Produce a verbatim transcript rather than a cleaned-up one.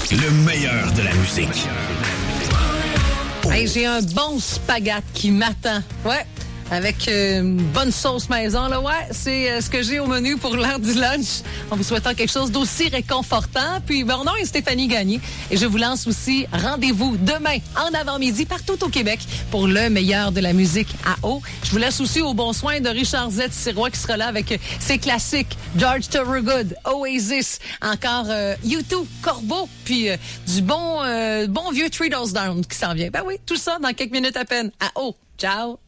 Le meilleur de la musique. Hey, j'ai un bon spaghette qui m'attend. Ouais. Avec euh, une bonne sauce maison, là, ouais, c'est euh, ce que j'ai au menu pour l'heure du lunch. En vous souhaitant quelque chose d'aussi réconfortant. Puis, mon nom est Stéphanie Gagné et je vous lance aussi rendez-vous demain en avant-midi partout au Québec pour le meilleur de la musique à eau. Je vous laisse aussi au bon soin de Richard Z. Sirois qui sera là avec ses classiques George Thorogood, Oasis, encore euh, U deux, Corbeau, puis euh, du bon, euh, bon vieux Three Doors Down qui s'en vient. Ben oui, tout ça dans quelques minutes à peine à eau. Ciao!